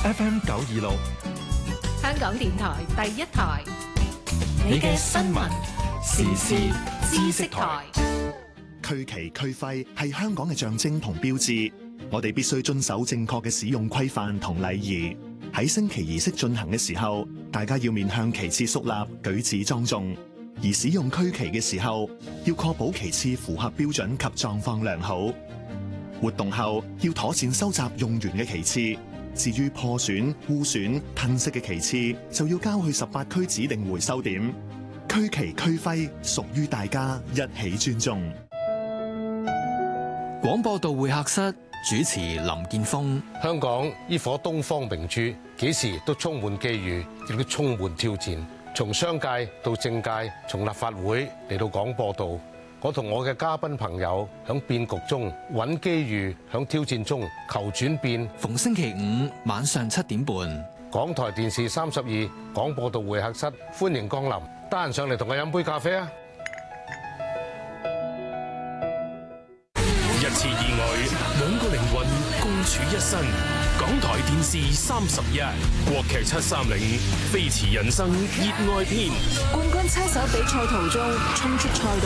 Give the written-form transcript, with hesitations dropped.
FM 926， 香港電台第一台， 你嘅新聞時事知識台。 區旗區徽係香港嘅象徵同標誌，我哋必須遵守正確嘅使用規範同禮儀。喺升旗儀式進行嘅時候，大家要面向旗幟肅立，舉止莊重。而使用區旗嘅時候，要確保旗幟符合標準及狀況良好。活動後要妥善收集用完嘅旗幟，至於破損、污損、褪色嘅旗幟，就要交去18區指定回收點。區旗區徽屬於大家，一起尊重。 廣播道會客室主持林建峰。 香港呢顆東方明珠，幾時都充滿機遇，亦都充滿挑戰。從商界到政界，從立法會嚟到廣播道，我同我嘅嘉賓朋友響變局中揾機遇，響挑戰中求轉變。 逢星期五晚上7點半， 港台電視32廣播道會客室，歡迎光臨。得閒上嚟同我飲杯咖啡啊！ 一次意外，兩個靈魂共處一身。港台電視31，國劇730，飛馳人生熱愛篇。 冠軍車手比賽途中衝出賽道。